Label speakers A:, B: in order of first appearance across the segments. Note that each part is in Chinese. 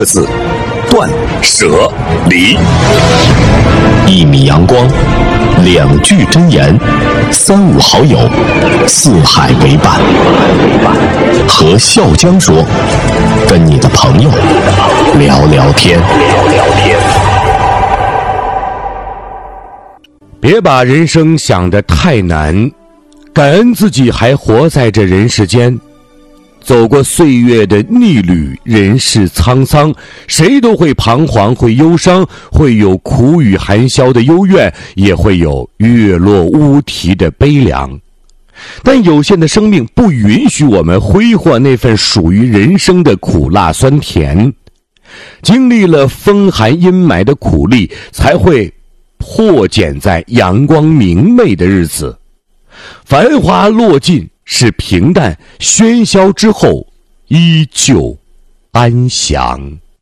A: 字，断舍离。
B: 1米阳光，2句真言，3、5好友，四海为伴。和笑江说，跟你的朋友聊聊天。
C: 别把人生想得太难，感恩自己还活在这人世间。走过岁月的逆旅，人世沧桑，谁都会彷徨，会忧伤，会有苦雨寒宵的幽怨，也会有月落乌啼的悲凉。但有限的生命不允许我们挥霍那份属于人生的苦辣酸甜。经历了风寒阴霾的苦力，才会破茧在阳光明媚的日子。繁华落尽是平淡，喧嚣之后依旧安详。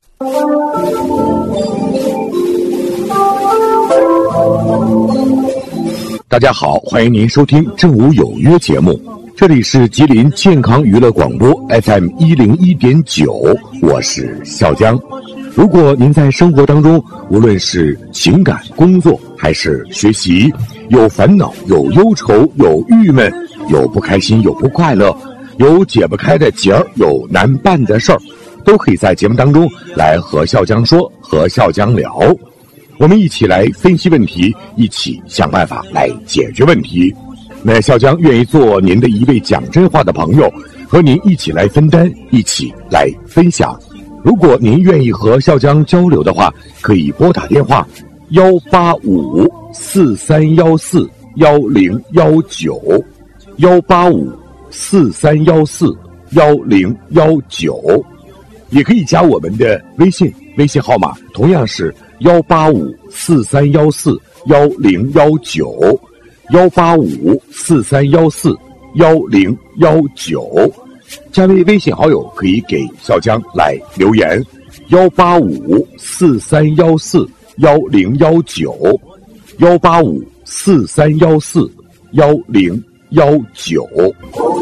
A: 大家好，欢迎您收听正午有约节目，这里是吉林健康娱乐广播 FM101.9， 我是笑江。如果您在生活当中，无论是情感、工作还是学习，有烦恼、有忧愁、有郁闷，有不开心、有不快乐，有解不开的结儿，有难办的事儿，都可以在节目当中来和笑江说，和笑江聊。我们一起来分析问题，一起想办法来解决问题。那笑江愿意做您的一位讲真话的朋友，和您一起来分担，一起来分享。如果您愿意和笑江交流的话，可以拨打电话18543141019，18543141019，也可以加我们的微信号码同样是18543141019，18543141019。加为微信好友可以给笑江来留言，18543141019，18543141019。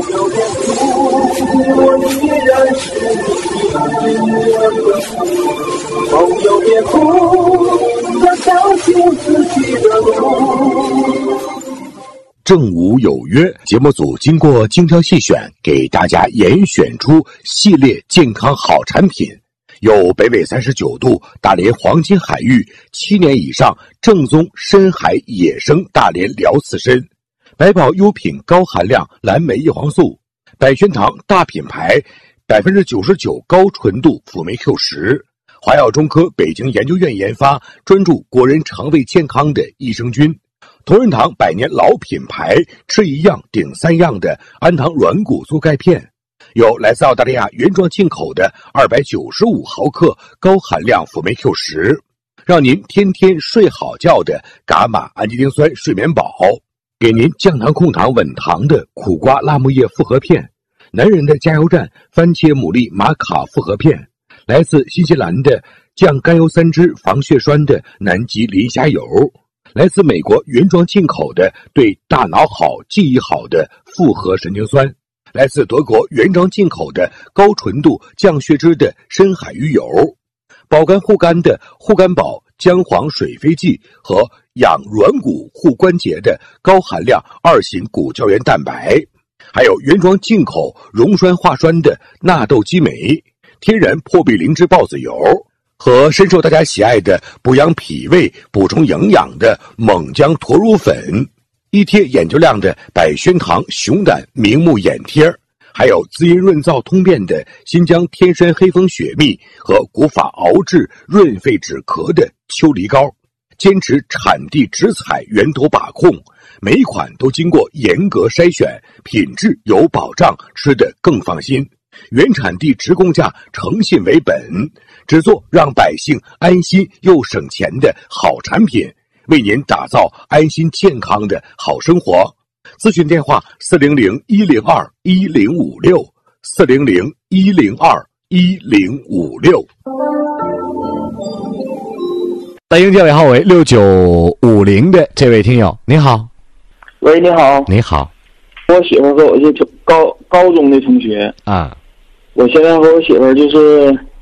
A: 朋友别哭，我相信自己的路。正午有约节目组经过精挑细选，给大家严选出系列健康好产品，有北纬39度大连黄金海域7年以上正宗深海野生大连辽刺参，百宝优品高含量蓝莓叶黄素，百轩堂大品牌99%高纯度辅酶 Q10，华药中科北京研究院研发，专注国人肠胃健康的益生菌，同仁堂100年老品牌，吃一样顶3样的安糖软骨素钙片，有来自澳大利亚原装进口的295毫克高含量辅酶 Q10，让您天天睡好觉的伽马氨基丁酸睡眠宝，给您降糖控糖稳糖的苦瓜辣木叶复合片，男人的加油站番茄牡蛎玛卡复合片，来自新西兰的降甘油三酯防血栓的南极磷虾油，来自美国原装进口的对大脑好记忆好的复合神经酸，来自德国原装进口的高纯度降血脂的深海鱼油，保肝护肝的护肝宝姜黄水飞剂和养软骨护关节的高含量2型骨胶原蛋白，还有原装进口溶栓化栓的纳豆激酶，天然破壁灵芝孢子油，和深受大家喜爱的补养脾胃补充营养的锰姜驼乳粉，一贴眼球亮的百轩堂熊胆明目眼贴，还有滋阴润燥通便的新疆天山黑蜂雪蜜和古法熬制润肺止咳的秋梨膏，坚持产地直采源头把控，每一款都经过严格筛选，品质有保障，吃得更放心。原产地直供价，诚信为本，只做让百姓安心又省钱的好产品，为您打造安心健康的好生活。咨询电话400-102-156，400-102-156。
C: 北京电尾号为6950的这位听友，您好。
D: 喂，你好。
C: 你好。
D: 我媳妇和我是高中的同学
C: 啊。
D: 我现在和我媳妇就是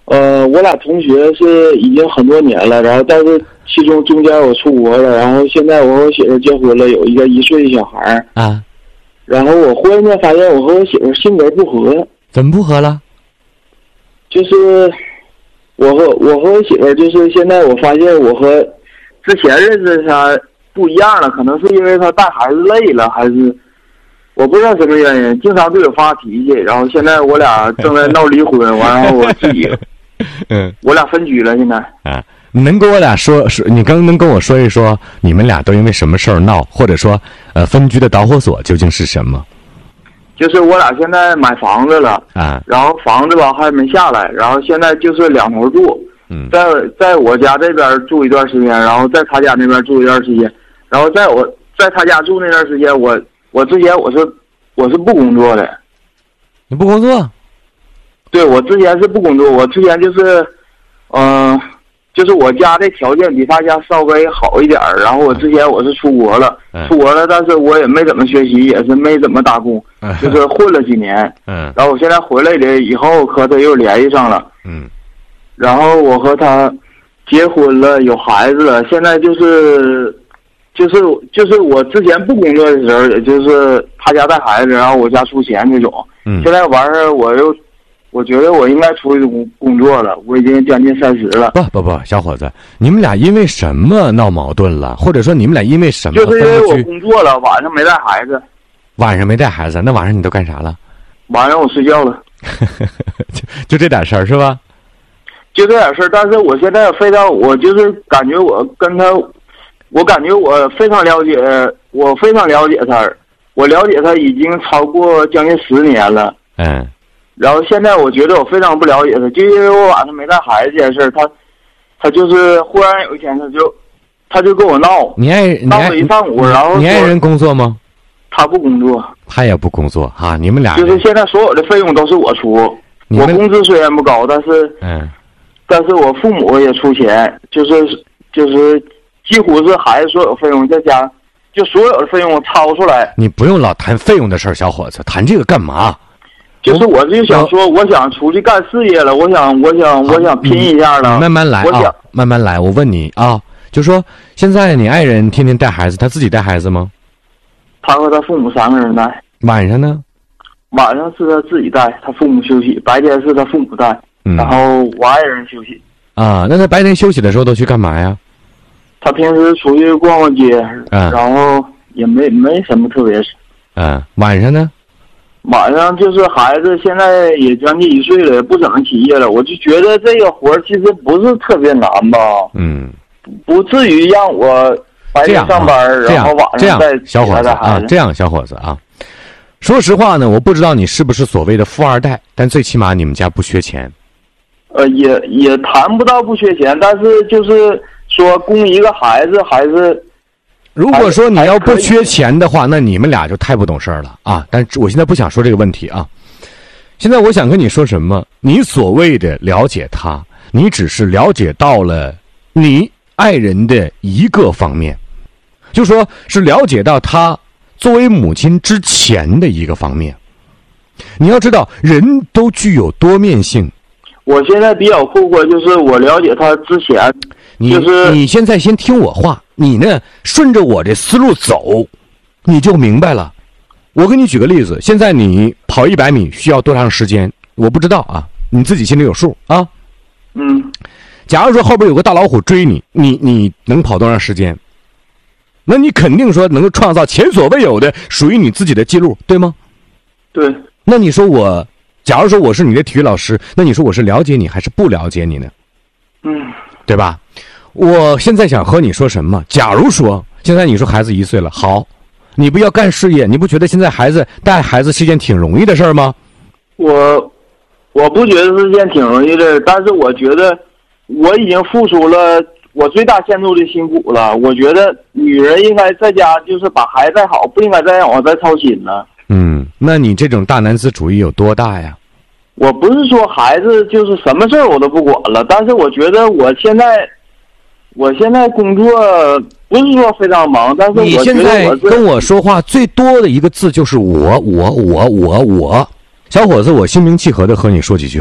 D: 我俩同学是已经很多年了，然后但是其中间我出国了，然后现在我和我媳妇结婚了，有一个1岁的小孩
C: 啊。
D: 然后我忽然间发现我和我媳妇性格不合。
C: 怎么不合了？
D: 就是我和我媳妇，就是现在我发现我和之前认识她不一样了，可能是因为她带孩子累了，还是我不知道什么原因，经常对我发脾气。然后现在我俩正在闹离婚，完了我自己，我俩分居了现在。
C: 啊，你能跟我俩说，你刚能跟我说一说，你们俩都因为什么事儿闹，或者说，分居的导火索究竟是什么？
D: 就是我俩现在买房子了
C: 啊，
D: 然后房子吧还没下来，然后现在就是两头住，在我家这边住一段时间，然后在他家那边住一段时间，然后在他家住那段时间，我之前我是不工作的。
C: 你不工作？
D: 对，我之前是不工作，我之前就是就是我家的条件比他家稍微好一点，然后我之前我是出国了，但是我也没怎么学习，也是没怎么打工，就是混了几年，然后我现在回来了以后和他又联系上了，然后我和他结婚了，有孩子了，现在就是我之前不工作的时候，也就是他家带孩子，然后我家出钱这种，现在完事儿我觉得我应该出去工作了，我已经将近30了。
C: 不，小伙子，你们俩因为什么闹矛盾了？或者说你们俩因为什么？
D: 就是因为我工作了，晚上没带孩子。
C: 晚上没带孩子，那晚上你都干啥了？
D: 晚上我睡觉了。
C: 就这点事儿是吧？
D: 就这点事儿，但是我现在我就是感觉我跟他，我感觉我非常了解他，我了解他已经超过将近10年了。然后现在我觉得我非常不了解他，就因为我晚上没带孩子这件事，他就是忽然有一天他就跟我闹，闹了一上午，然后
C: 你爱人工作吗？
D: 他不工作，
C: 他也不工作啊，你们俩
D: 就是现在所有的费用都是我出，我工资虽然不高，但是我父母也出钱，就是几乎是孩子所有费用再加，就所有的费用我掏出来。
C: 你不用老谈费用的事儿，小伙子，谈这个干嘛？
D: 就是我就想说，我想出去干事业了，我想拼一下了。
C: 慢慢来啊，慢慢来。我问你啊，就说现在你爱人天天带孩子，他自己带孩子吗？
D: 他和他父母3个人带。
C: 晚上呢？
D: 晚上是他自己带，他父母休息；白天是他父母带，然后我爱人休息。
C: 啊，那他白天休息的时候都去干嘛呀？
D: 他平时出去逛逛街，然后也没什么特别事。
C: 晚上呢？
D: 晚上就是孩子现在也将近1岁了，也不怎么起夜了，我就觉得这个活其实不是特别难吧。不至于让我白天上班，然后晚上再
C: 小伙子啊，这样小伙子啊，说实话呢，我不知道你是不是所谓的富2代，但最起码你们家不缺钱。
D: 也谈不到不缺钱，但是就是说供一个孩子还是。
C: 如果说你要不缺钱的话，那你们俩就太不懂事儿了啊！但是我现在不想说这个问题啊。现在我想跟你说什么？你所谓的了解他，你只是了解到了你爱人的一个方面，就说是了解到他作为母亲之前的一个方面。你要知道，人都具有多面性。
D: 我现在比较困惑，就是我了解他之前，
C: 你现在先听我话，你呢顺着我这思路走，你就明白了。我给你举个例子，现在你跑100米需要多长时间？我不知道啊，你自己心里有数啊。假如说后边有个大老虎追你，你能跑多长时间？那你肯定说能够创造前所未有的属于你自己的记录，对吗？
D: 对。
C: 那你说假如说我是你的体育老师，那你说我是了解你还是不了解你呢？对吧？我现在想和你说什么？假如说现在你说孩子1岁了，好，你不要干事业，你不觉得现在带孩子是件挺容易的事儿吗？
D: 我不觉得是件挺容易的，但是我觉得我已经付出了我最大限度的辛苦了。我觉得女人应该在家就是把孩子带好，不应该再让我再操心了。
C: 那你这种大男子主义有多大呀？
D: 我不是说孩子就是什么事儿我都不管了，但是我觉得我现在工作不是说非常忙，但是
C: 你现在跟我说话最多的一个字就是我。小伙子，我心平气和的和你说几句话，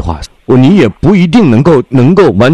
C: 你也不一定能够完